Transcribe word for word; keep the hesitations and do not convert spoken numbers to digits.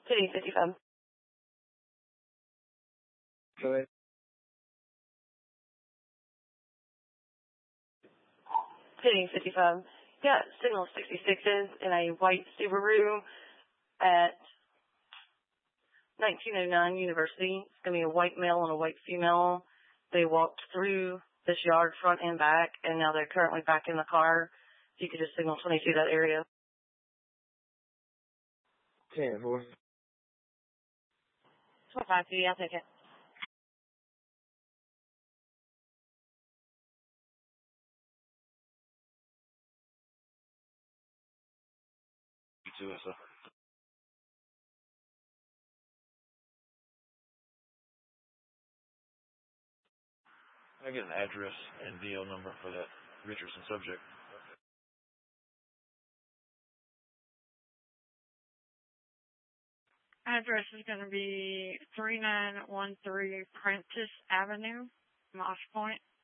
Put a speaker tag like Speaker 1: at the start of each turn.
Speaker 1: City fifty-five.
Speaker 2: Go ahead.
Speaker 1: City fifty-five. Yeah, signal sixty-sixes in a white Subaru at nineteen oh nine University. It's going to be a white male and a white female. They walked through this yard front and back, and now they're currently back in the car. If you could just signal twenty-two that area.
Speaker 2: ten four.
Speaker 1: twenty-five, City, I'll take it.
Speaker 3: You too, sir. Can I get an address and D L number for that Richardson subject?
Speaker 4: Address is going to be three nine one three Prentice Avenue, Moss Point.